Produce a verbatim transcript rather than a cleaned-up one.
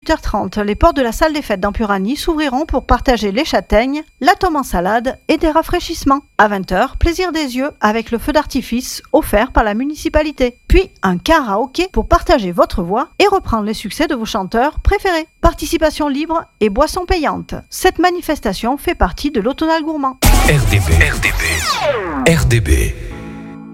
dix-huit heures trente, les portes de la salle des fêtes d'Ampurani s'ouvriront pour partager les châtaignes, la tome en salade et des rafraîchissements. À vingt heures, plaisir des yeux avec le feu d'artifice offert par la municipalité. Puis un karaoké pour partager votre voix et reprendre les succès de vos chanteurs préférés. Participation libre et boisson payante. Cette manifestation fait partie de l'Automnal Gourmand. R D B. R D B. R D B.